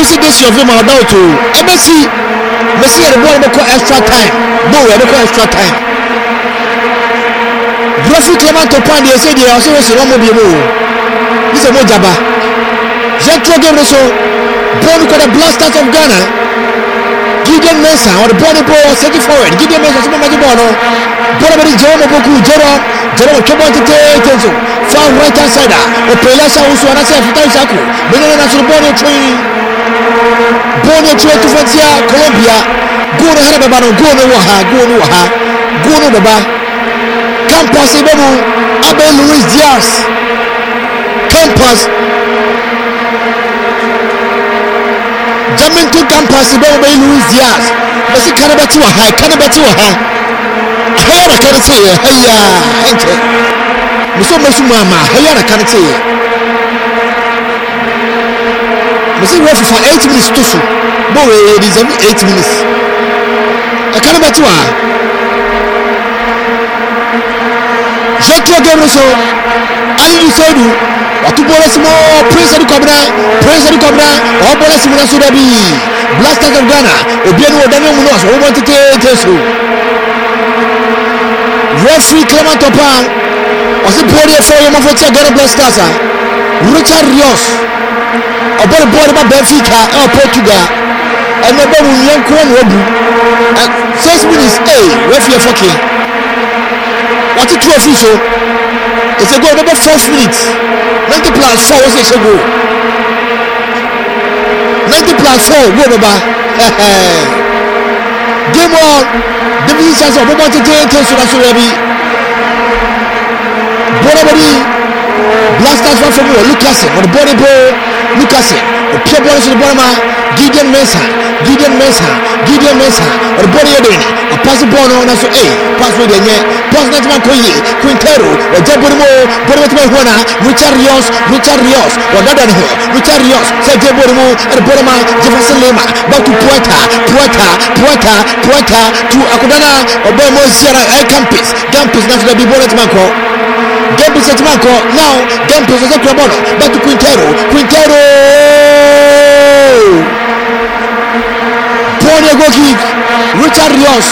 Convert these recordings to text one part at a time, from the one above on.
see this your film about to Messi the ball go extra time. No, we go extra time. Referee Clement Topin they say they also was wrong with you. This is Mojaba. Jetro game so ball got the Blasters of Ghana. Gideon Mensah or the ball set forward. Gideon Mensah super magic ball. Ball by Jerome Boku Jerome Kebon Tetezo. Far right hand side. O Pelasa Usu anase Fitan Saku. Benena na so ball train. Ball train to Francia Colombia. Go no hara baba no go no baba. Campus Ibemu Abel Luis Diaz. Campus Jamin to campus Ibemu Luis Diaz. Basi kanabati wa ha. Haya na kanse haya enche. Muso mama haya na kanse. Musi refu for 8 minutes to so. Bo we deserve 8 minutes. Kanabati wa Jetro Gabriel Ali Usaidu watu bola simo Prince Adi Kobra o bola simo na Sudabi Blasters of Ghana obianu odane mu no so wo tete so referee Clement Topin osi body for your mafoti Ghana Blasters Richard Rios obola body ba Benfica e Portugal and no ba mu yanko no obu 6 minutes referee fucking what it two official it's a goal number 4 minutes 90 plus 4 was a goal 90 plus 4 go baba game on the visitors of Bobo Tete so that's already Bonabody Blasters one from Lucas on the body ball Lucas the pure ball to the bottom Gideon Mensah or body again a pass the ball on so pass with the pass not man Koye Quintero or Jaborimo Borima Richard Rios or Dadan Richard Rios say Jaborimo and Borima Jefferson Lema back to Puerta to Akudana or Bomo Sierra Campus not to be Bonnet Manco Campus at Manco now Campus is a Crabono back to Quintero Pony go kick Richard Rios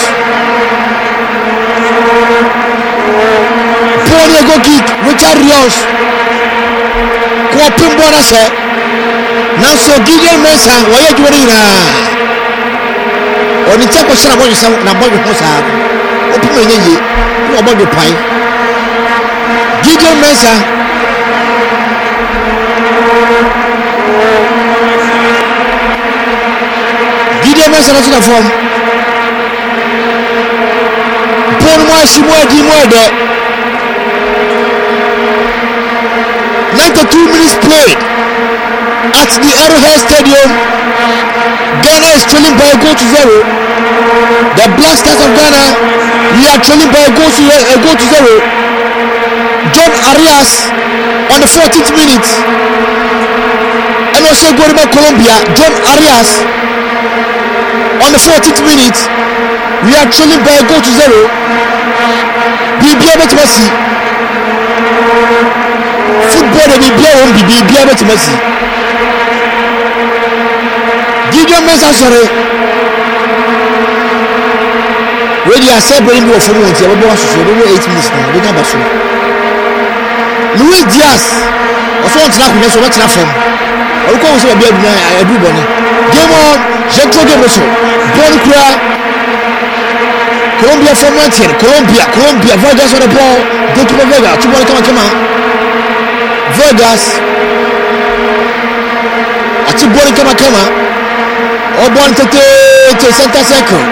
ko pimbo na se na so Gideon Mensah wo ye jori na oni che ko shira boju sam na boju ko sa o pimo nyeje wo boju pai Gideon Mensah na so form pour moi si moi di moi de 92 minutes played at the Arrowhead Stadium. Ghana is trailing by a goal to 0. The Blasters of Ghana, we are trailing by a goal to 0. John Arias on the 14th minute, and also going by Colombia. John Arias on the 14th minute, we are trailing by a goal to 0. Bibia Messi. Football de Bibia Messi. Gideon Mensah sorry. When you are celebrating your phone, you have 8 minutes now. They can't pass. Luis Diaz also wants to have so much from. I will call you a everybody. Game on, Jetro game also. Ball clear. Colombia for Martin. Colombia. Vegas on the ball. Go to Vegas. Come on. Vegas. Ati ball come. Obon to center circle.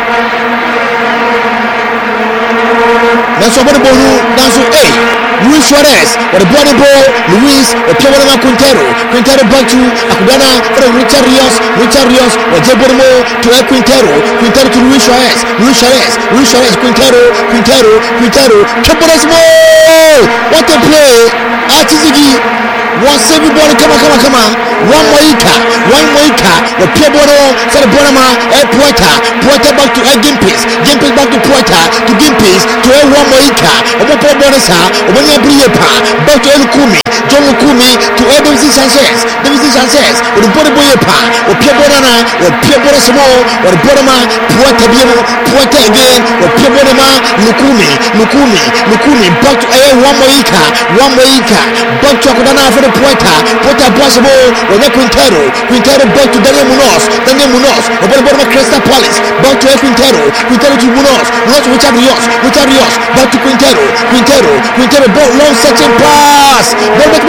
That's what the ball down to Luis Suarez, or the body ball, Luis, or Piawana Quintero back to Akudana for Richard Rios, or Jaborimo to Quintero to Luis Suarez, Quintero, Caporesmo! What a play! Atizigi was everybody come on. one Moika, the Piebono, so the Bonama, Poeta back to Gimpis back to Poeta, to Gimpis, to one Moika, Opo Bonasa, Obonia Briepa, back to Elkumi, John Lukumi, to David Sanchez, or the Bodepa, or Piebonana, or Piebona Small, or the Bonama, Poeta Biemo, Poeta again, or Piebonama, Lukumi, back to one Moika, back to Akudana for the Poeta possible, or the Quintero back to Daniel Munoz, or Bonama Crystal Palace, back to Quintero to Munoz, Richard Rios, back to Quintero, long searching pass, that's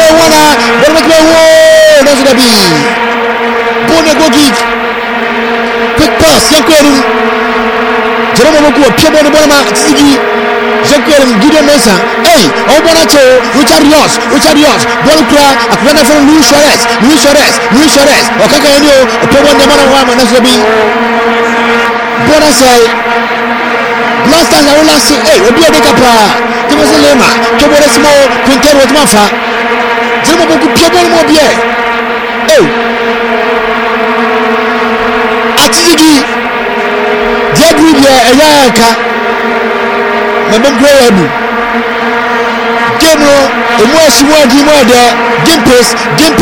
gonna be Bonagogi, quick pass, Yankerum, Jerome Piebon Bonama, Sigi. Gideon Mesa, hey, Obonacho, Richard Rios, Bolukra, Akwana from Luis Suarez, Okakayo, Opon the Manawa, and that's the be Bonasai, Blasters are all say, hey, Obia de Capa, Timothy Lema, Toboresmo, Quintero Mafa, Zemoboku Piebon Mobie, hey, Atigi, Diabribia, Ayaka. Madame Graham General, the more she word there, Gimpus,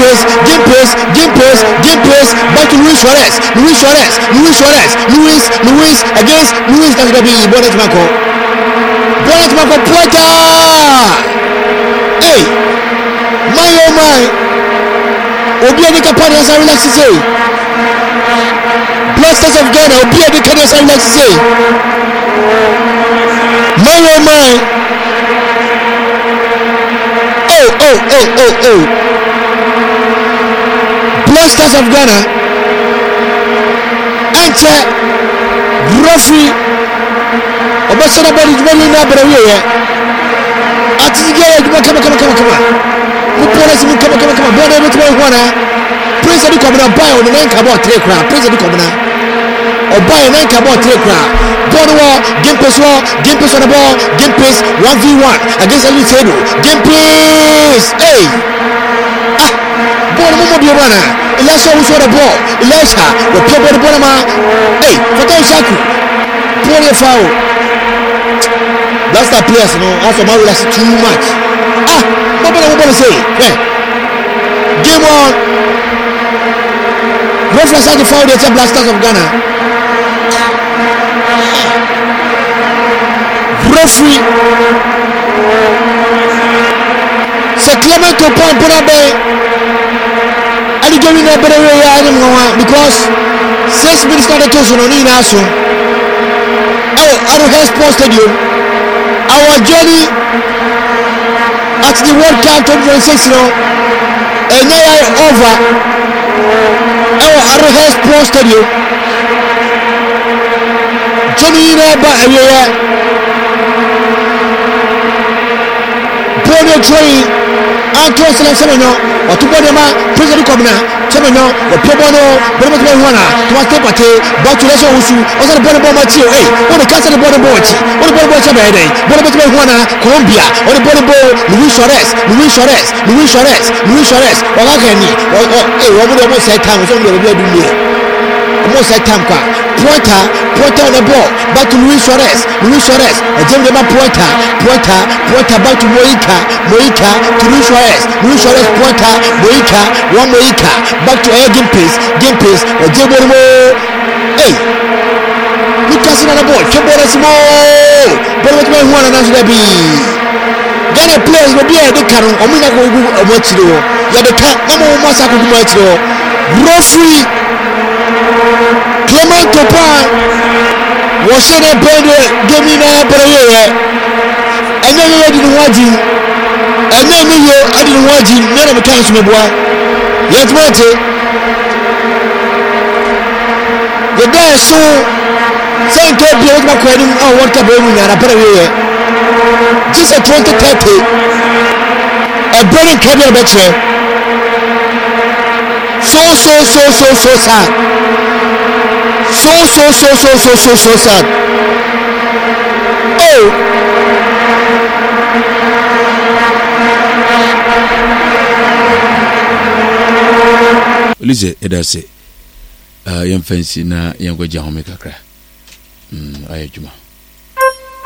back to Luis Suarez, against Luis, that's gonna be Bonnet Marco, Poeta, hey, my, Obianica Panas, I would like to say, Blasters of Ghana, Obianica Panas, I would like to say, my. Oh. Blasters of Ghana. Enter Groffrey. Obasana body dwelling na brawe. Atigere come. Mupora simu come. Bwana betu bwana. Prince adi komna buy on the nine cabo 3 kra. Prince adi komna. Obuy 9 cabo 3 kra. Gimpus on the ball, Gimpus 1v1 against Elitedo. Gimpus, hey, ball Momo Biobana, Elisha who saw the ball, Elisha, the Piebo Bonama, hey, Fatal Shaku, Pony foul. That's the players, no, also Maru too much. What am I say? Hey, game on. Reference had the foul, the Blasters of Ghana. Referee c'est Clement Topon Bonabe Ali Jomi na berewe ya animwa because 6 minutes na to so no ni na so Arrowhead Sports Stadium our journey at the World Cup 2026 no over Arrowhead Sports Stadium journey na ba area train Anto Selection or to Bodema, President Comuna, Semeno, or Pobono, Bonawana, to a Topate, back to Lesson Usu, also the Bonabo Matio, eh, or the Castle Bonabochi, or the Bonabocha Bay, Bonawana, Colombia, or the Bonabo, Luis Suarez, or Akani, or almost said time was only a year. Almost said time. Poeta on the ball, back to Luis Suarez, a gentleman Poeta, back to Moika to Luis Suarez, Poeta, Moika, one Moika, back to Gimpis, or Jebomo, hey, Lucas on the ball, Choboresmo, but what may one another be? Ghana players will be a decan, or Mina go a watch you, Yabeka, no more massacre to match you, Groffrey. Clement Topon was in a bed, give me a prayer. And then I didn't want you. And then I didn't want you. None of the council, my boy. Yet, what? The guy so thank you, build my credit. I want to bring a prayer. Just a 2030. A burning cabinet betray. So sad. So sad. Oh, Elise edase yɛmfansi na yɛnkɔgya home kakra ayɛ adwuma